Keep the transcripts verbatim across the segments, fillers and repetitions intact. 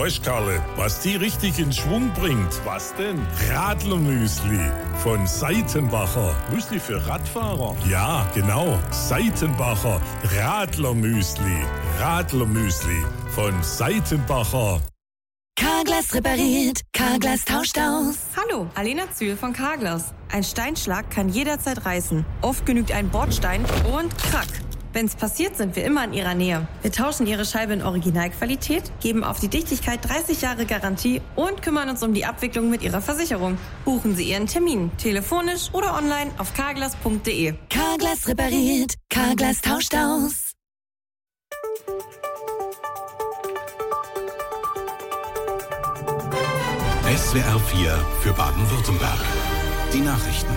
Weißt Karle, was die richtig in Schwung bringt? Was denn? Radlermüsli von Seitenbacher. Müsli für Radfahrer? Ja, genau. Seitenbacher Radlermüsli. Radlermüsli von Seitenbacher. Carglass repariert, Carglass tauscht aus. Hallo, Alena Zühl von Carglass. Ein Steinschlag kann jederzeit reißen. Oft genügt ein Bordstein und krack. Wenn's passiert, sind wir immer in Ihrer Nähe. Wir tauschen Ihre Scheibe in Originalqualität, geben auf die Dichtigkeit dreißig Jahre Garantie und kümmern uns um die Abwicklung mit Ihrer Versicherung. Buchen Sie Ihren Termin, telefonisch oder online auf carglass punkt de. Carglass repariert, Carglass tauscht aus. S W R vier für Baden-Württemberg. Die Nachrichten.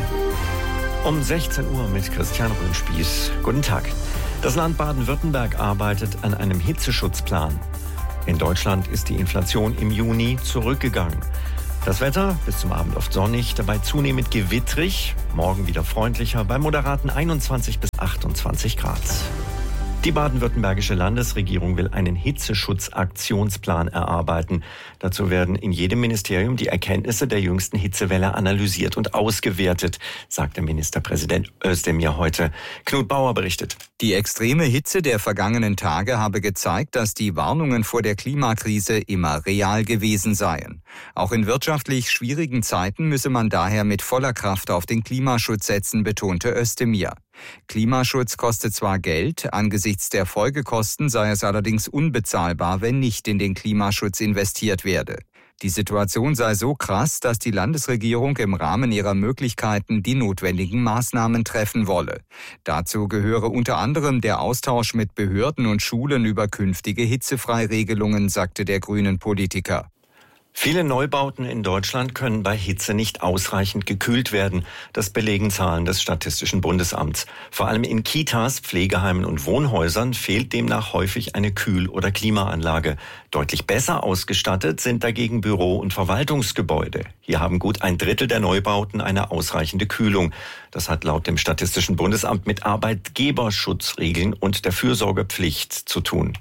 Um sechzehn Uhr mit Christian Röhnspieß. Guten Tag. Das Land Baden-Württemberg arbeitet an einem Hitzeschutzplan. In Deutschland ist die Inflation im Juni zurückgegangen. Das Wetter bis zum Abend oft sonnig, dabei zunehmend gewittrig. Morgen wieder freundlicher bei moderaten einundzwanzig bis achtundzwanzig Grad. Die baden-württembergische Landesregierung will einen Hitzeschutzaktionsplan erarbeiten. Dazu werden in jedem Ministerium die Erkenntnisse der jüngsten Hitzewelle analysiert und ausgewertet, sagte Ministerpräsident Özdemir heute. Knut Bauer berichtet. Die extreme Hitze der vergangenen Tage habe gezeigt, dass die Warnungen vor der Klimakrise immer real gewesen seien. Auch in wirtschaftlich schwierigen Zeiten müsse man daher mit voller Kraft auf den Klimaschutz setzen, betonte Özdemir. Klimaschutz kostet zwar Geld, angesichts der Folgekosten sei es allerdings unbezahlbar, wenn nicht in den Klimaschutz investiert werde. Die Situation sei so krass, dass die Landesregierung im Rahmen ihrer Möglichkeiten die notwendigen Maßnahmen treffen wolle. Dazu gehöre unter anderem der Austausch mit Behörden und Schulen über künftige Hitzefreiregelungen, sagte der grünen Politiker. Viele Neubauten in Deutschland können bei Hitze nicht ausreichend gekühlt werden. Das belegen Zahlen des Statistischen Bundesamts. Vor allem in Kitas, Pflegeheimen und Wohnhäusern fehlt demnach häufig eine Kühl- oder Klimaanlage. Deutlich besser ausgestattet sind dagegen Büro- und Verwaltungsgebäude. Hier haben gut ein Drittel der Neubauten eine ausreichende Kühlung. Das hat laut dem Statistischen Bundesamt mit Arbeitgeberschutzregeln und der Fürsorgepflicht zu tun.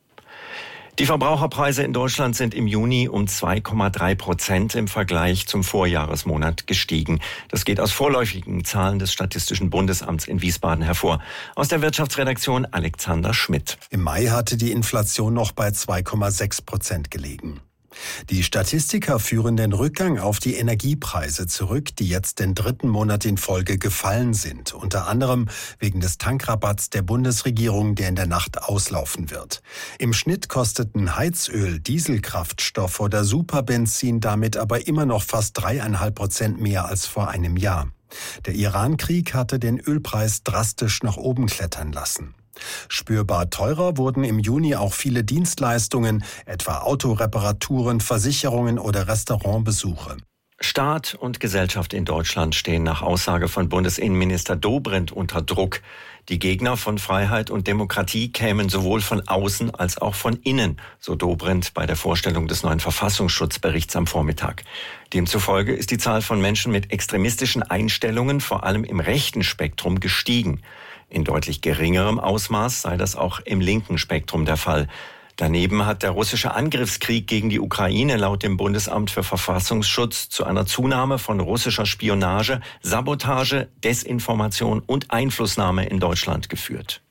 Die Verbraucherpreise in Deutschland sind im Juni um zwei Komma drei Prozent im Vergleich zum Vorjahresmonat gestiegen. Das geht aus vorläufigen Zahlen des Statistischen Bundesamts in Wiesbaden hervor. Aus der Wirtschaftsredaktion Alexander Schmidt. Im Mai hatte die Inflation noch bei zwei Komma sechs Prozent gelegen. Die Statistiker führen den Rückgang auf die Energiepreise zurück, die jetzt den dritten Monat in Folge gefallen sind. Unter anderem wegen des Tankrabatts der Bundesregierung, der in der Nacht auslaufen wird. Im Schnitt kosteten Heizöl, Dieselkraftstoff oder Superbenzin damit aber immer noch fast dreieinhalb Prozent mehr als vor einem Jahr. Der Iran-Krieg hatte den Ölpreis drastisch nach oben klettern lassen. Spürbar teurer wurden im Juni auch viele Dienstleistungen, etwa Autoreparaturen, Versicherungen oder Restaurantbesuche. Staat und Gesellschaft in Deutschland stehen nach Aussage von Bundesinnenminister Dobrindt unter Druck. Die Gegner von Freiheit und Demokratie kämen sowohl von außen als auch von innen, so Dobrindt bei der Vorstellung des neuen Verfassungsschutzberichts am Vormittag. Demzufolge ist die Zahl von Menschen mit extremistischen Einstellungen vor allem im rechten Spektrum gestiegen. In deutlich geringerem Ausmaß sei das auch im linken Spektrum der Fall. Daneben hat der russische Angriffskrieg gegen die Ukraine laut dem Bundesamt für Verfassungsschutz zu einer Zunahme von russischer Spionage, Sabotage, Desinformation und Einflussnahme in Deutschland geführt.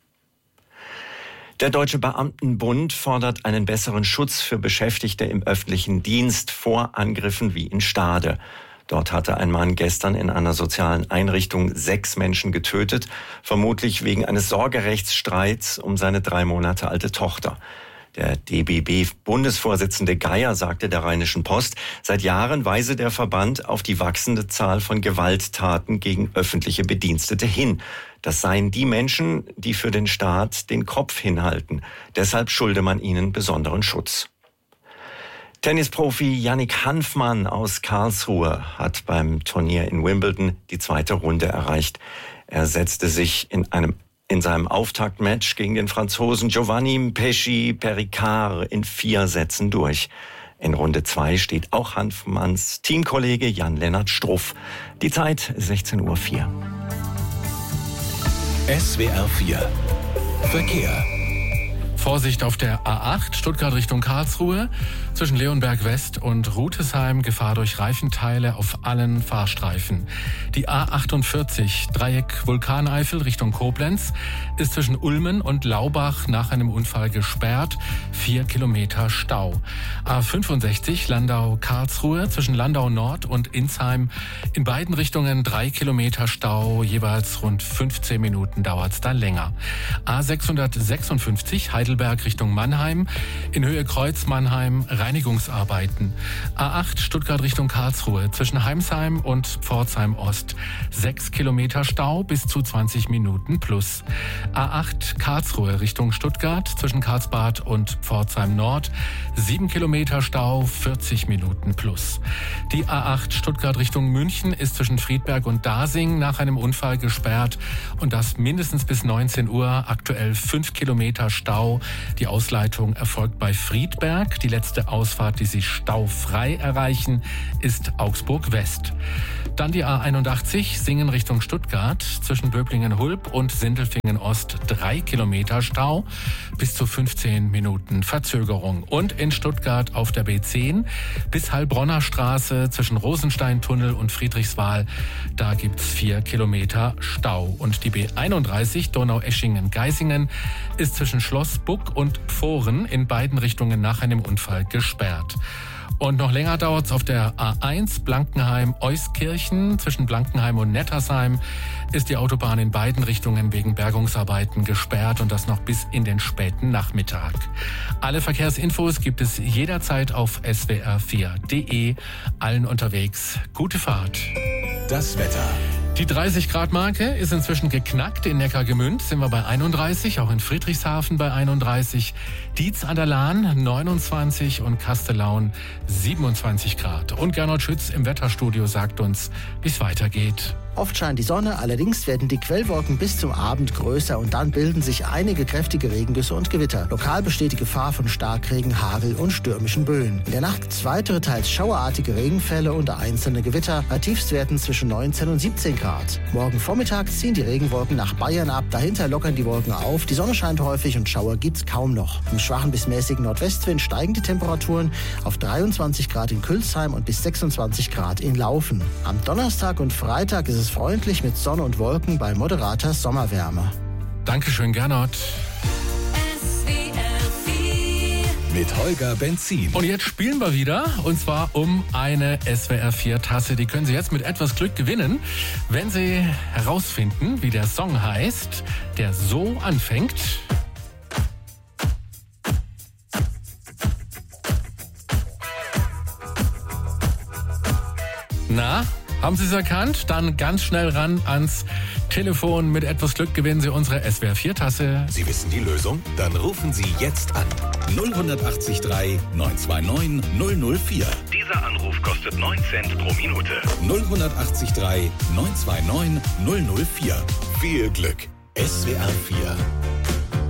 Der Deutsche Beamtenbund fordert einen besseren Schutz für Beschäftigte im öffentlichen Dienst vor Angriffen wie in Stade. Dort hatte ein Mann gestern in einer sozialen Einrichtung sechs Menschen getötet, vermutlich wegen eines Sorgerechtsstreits um seine drei Monate alte Tochter. Der D B B-Bundesvorsitzende Geier sagte der Rheinischen Post, seit Jahren weise der Verband auf die wachsende Zahl von Gewalttaten gegen öffentliche Bedienstete hin. Das seien die Menschen, die für den Staat den Kopf hinhalten. Deshalb schulde man ihnen besonderen Schutz. Tennisprofi Yannick Hanfmann aus Karlsruhe hat beim Turnier in Wimbledon die zweite Runde erreicht. Er setzte sich in einem in seinem Auftaktmatch gegen den Franzosen Giovanni Pesci Pericard in vier Sätzen durch. In Runde zwei steht auch Hanfmanns Teamkollege Jan-Lennart Struff. Die Zeit sechzehn Uhr vier. S W R vier Verkehr. Vorsicht auf der A acht, Stuttgart Richtung Karlsruhe, zwischen Leonberg West und Rutesheim, Gefahr durch Reifenteile auf allen Fahrstreifen. Die A achtundvierzig, Dreieck Vulkaneifel Richtung Koblenz, ist zwischen Ulmen und Laubach nach einem Unfall gesperrt, vier Kilometer Stau. A fünfundsechzig, Landau Karlsruhe, zwischen Landau Nord und Insheim, in beiden Richtungen drei Kilometer Stau, jeweils rund fünfzehn Minuten dauert's da länger. A sechshundertsechsundfünfzig, Heidelberg Richtung Mannheim, in Höhe Kreuz Mannheim, Reinigungsarbeiten. A acht, Stuttgart Richtung Karlsruhe, zwischen Heimsheim und Pforzheim Ost, sechs Kilometer Stau bis zu zwanzig Minuten plus. A acht, Karlsruhe Richtung Stuttgart, zwischen Karlsbad und Pforzheim Nord, sieben Kilometer Stau, vierzig Minuten plus. Die A acht, Stuttgart Richtung München, ist zwischen Friedberg und Dasing nach einem Unfall gesperrt und das mindestens bis neunzehn Uhr, aktuell fünf Kilometer Stau. Die Ausleitung erfolgt bei Friedberg. Die letzte Ausfahrt, die Sie staufrei erreichen, ist Augsburg West. Dann die A einundachtzig, Singen Richtung Stuttgart, zwischen Böblingen-Hulb und Sindelfingen Ost, drei Kilometer Stau, bis zu fünfzehn Minuten Verzögerung. Und in Stuttgart auf der B zehn bis Heilbronner Straße, zwischen Rosensteintunnel und Friedrichswal, da gibt's vier Kilometer Stau. Und die B einunddreißig, Donaueschingen-Geisingen, ist zwischen Schlossbuck und Pfohren in beiden Richtungen nach einem Unfall gesperrt. Und noch länger dauert's auf der A eins Blankenheim-Euskirchen. Zwischen Blankenheim und Nettersheim ist die Autobahn in beiden Richtungen wegen Bergungsarbeiten gesperrt und das noch bis in den späten Nachmittag. Alle Verkehrsinfos gibt es jederzeit auf s w r vier punkt d e. Allen unterwegs gute Fahrt. Das Wetter. Die dreißig Grad Marke ist inzwischen geknackt. In Neckargemünd sind wir bei einunddreißig, auch in Friedrichshafen bei einunddreißig, Dietz an der Lahn neunundzwanzig und Kastellaun siebenundzwanzig Grad. Und Gernot Schütz im Wetterstudio sagt uns, wie es weitergeht. Oft scheint die Sonne, allerdings werden die Quellwolken bis zum Abend größer und dann bilden sich einige kräftige Regengüsse und Gewitter. Lokal besteht die Gefahr von Starkregen, Hagel und stürmischen Böen. In der Nacht gibt's weitere, teils schauerartige Regenfälle und einzelne Gewitter, bei Tiefstwerten zwischen neunzehn und siebzehn Grad. Morgen Vormittag ziehen die Regenwolken nach Bayern ab, dahinter lockern die Wolken auf, die Sonne scheint häufig und Schauer gibt's kaum noch. Im schwachen bis mäßigen Nordwestwind steigen die Temperaturen auf dreiundzwanzig Grad in Külsheim und bis sechsundzwanzig Grad in Laufen. Am Donnerstag und Freitag ist es freundlich mit Sonne und Wolken bei moderater Sommerwärme. Dankeschön, Gernot. Mit Holger Benzin. Und jetzt spielen wir wieder, und zwar um eine S W R vier Tasse. Die können Sie jetzt mit etwas Glück gewinnen, wenn Sie herausfinden, wie der Song heißt, der so anfängt. Na, haben Sie es erkannt? Dann ganz schnell ran ans Telefon. Mit etwas Glück gewinnen Sie unsere S W R vier Tasse. Sie wissen die Lösung? Dann rufen Sie jetzt an. null acht drei neun zwei neun null null vier. Dieser Anruf kostet neun Cent pro Minute. null acht drei neun zwei neun null null vier. Viel Glück. S W R vier.